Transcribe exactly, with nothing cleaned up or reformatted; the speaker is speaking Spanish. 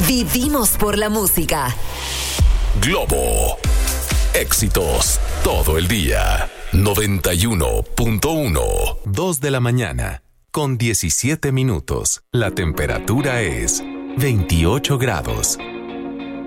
Vivimos por la música. Globo. Éxitos todo el día. noventa y uno punto uno. Dos de la mañana, con diecisiete minutos. La temperatura es veintiocho grados.